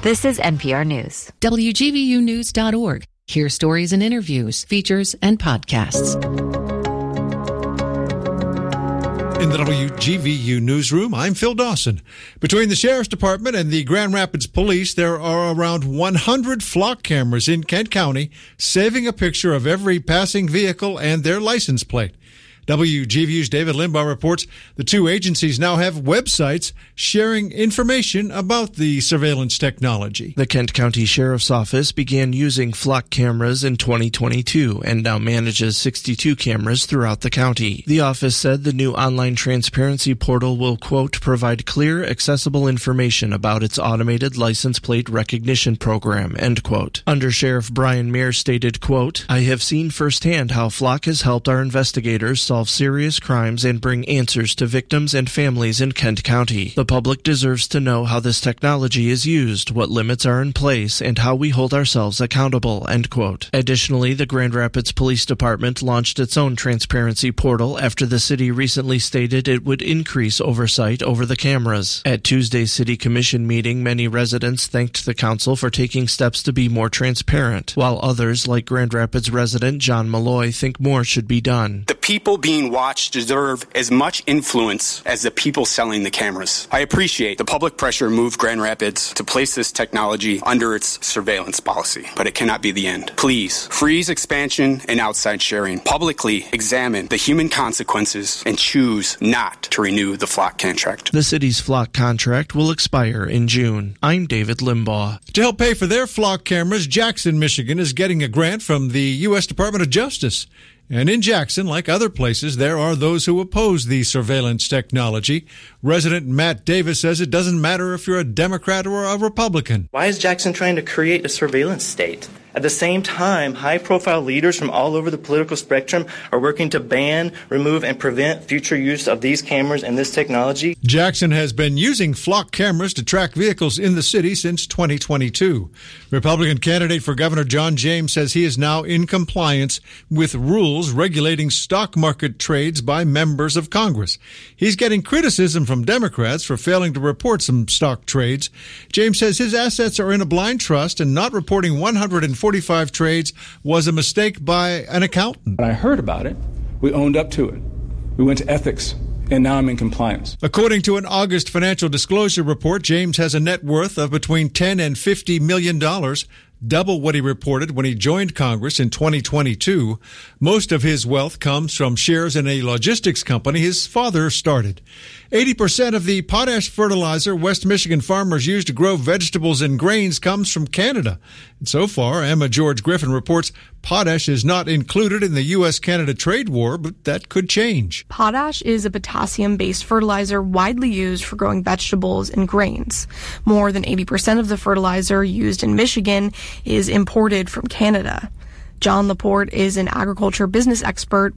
This is NPR News. WGVUnews.org. Hear stories and interviews, features, and podcasts. In the WGVU newsroom, I'm Phil Dawson. Between the Sheriff's Department and the Grand Rapids Police, there are around 100 flock cameras in Kent County, saving a picture of every passing vehicle and their license plate. WGVU's David Limbaugh reports the two agencies now have websites sharing information about the surveillance technology. The Kent County Sheriff's Office began using flock cameras in 2022 and now manages 62 cameras throughout the county. The office said the new online transparency portal will, quote, provide clear, accessible information about its automated license plate recognition program, end quote. Under Sheriff Brian Mayer stated, quote, I have seen firsthand how Flock has helped our investigators solve serious crimes and bring answers to victims and families in Kent County. The public deserves to know how this technology is used, what limits are in place, and how we hold ourselves accountable, end quote. Additionally, the Grand Rapids Police Department launched its own transparency portal after the city recently stated it would increase oversight over the cameras. At Tuesday's City Commission meeting, many residents thanked the council for taking steps to be more transparent, while others, like Grand Rapids resident John Malloy, think more should be done. The people being watched deserve as much influence as the people selling the cameras. I appreciate the public pressure moved Grand Rapids to place this technology under its surveillance policy, but it cannot be the end. Please freeze expansion and outside sharing. Publicly examine the human consequences and choose not to renew the Flock contract. The city's Flock contract will expire in June. I'm David Limbaugh. To help pay for their flock cameras, Jackson, Michigan is getting a grant from the U.S. Department of Justice. And in Jackson, like other places, there are those who oppose the surveillance technology. Resident Matt Davis says it doesn't matter if you're a Democrat or a Republican. Why is Jackson trying to create a surveillance state? At the same time, high-profile leaders from all over the political spectrum are working to ban, remove, and prevent future use of these cameras and this technology. Jackson has been using flock cameras to track vehicles in the city since 2022. Republican candidate for Governor John James says he is now in compliance with rules regulating stock market trades by members of Congress. He's getting criticism from Democrats for failing to report some stock trades. James says his assets are in a blind trust and not reporting 145 trades was a mistake by an accountant. When I heard about it, we owned up to it. We went to ethics, and now I'm in compliance. According to an August financial disclosure report, James has a net worth of between $10 and $50 million, double what he reported when he joined Congress in 2022. Most of his wealth comes from shares in a logistics company his father started. 80% of the potash fertilizer West Michigan farmers use to grow vegetables and grains comes from Canada. And so far, Emma George Griffin reports potash is not included in the U.S.-Canada trade war, but that could change. Potash is a potassium-based fertilizer widely used for growing vegetables and grains. More than 80% of the fertilizer used in Michigan is imported from Canada. John Laporte is an agriculture business expert